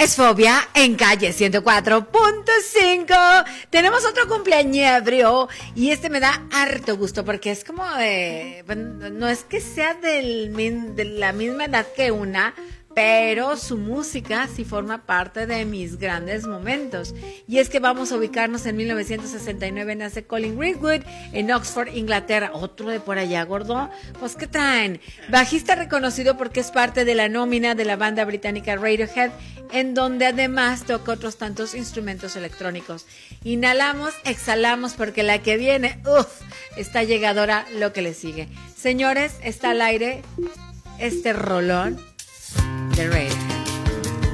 Es Fobia en Calle 104.5. Tenemos otro cumpleañebrio y este me da harto gusto porque es como de... Bueno, no es que sea de la misma edad que una, pero su música sí forma parte de mis grandes momentos. Y es que vamos a ubicarnos en 1969, nace Colin Greenwood en Oxford, Inglaterra. Otro de por allá, gordo. Pues, ¿qué traen? Bajista reconocido porque es parte de la nómina de la banda británica Radiohead, en donde además toca otros tantos instrumentos electrónicos. Inhalamos, exhalamos, porque la que viene, está llegadora lo que le sigue. Señores, está al aire este rolón de Radiohead.